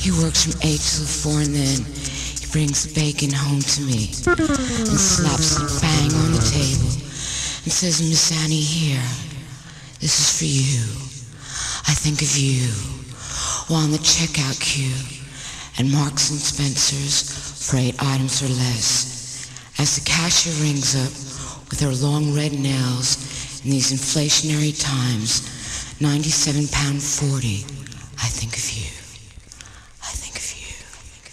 He works from 8 till 4 and then he brings the bacon home to me and slaps it bang on the table and says, Miss Annie, here, this is for you. I think of you while in the checkout queue at Marks and Spencer's for 8 items or less. As the cashier rings up with her long red nails in these inflationary times, £97.40, I think of you.